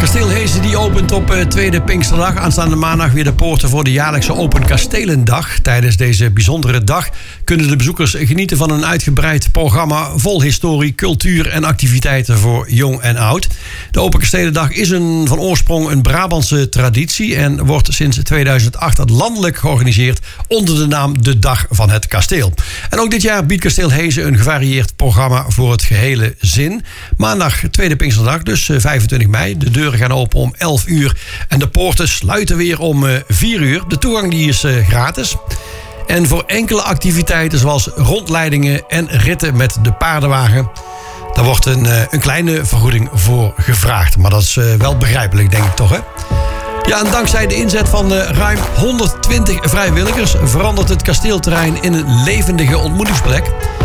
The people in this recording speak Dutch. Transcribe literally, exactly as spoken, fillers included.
Kasteel Hezen die opent op uh, tweede Pinksterdag. Aanstaande maandag weer de poorten voor de jaarlijkse Open Kastelendag. Tijdens deze bijzondere dag kunnen de bezoekers genieten van een uitgebreid programma vol historie, cultuur en activiteiten voor jong en oud. De Open Kastelendag is een, van oorsprong een Brabantse traditie en wordt sinds tweeduizend acht landelijk georganiseerd onder de naam De Dag van het Kasteel. En ook dit jaar biedt Kasteel Hezen een gevarieerd programma voor het gehele zin. Maandag tweede Pinksterdag, dus vijfentwintig mei. De deuren gaan open om elf uur en de poorten sluiten weer om vier uur. De toegang die is uh, gratis. En voor enkele activiteiten zoals rondleidingen en ritten met de paardenwagen, daar wordt een, uh, een kleine vergoeding voor gevraagd. Maar dat is uh, wel begrijpelijk, denk ik toch, hè? Ja, en dankzij de inzet van uh, ruim honderdtwintig vrijwilligers verandert het kasteelterrein in een levendige ontmoetingsplek.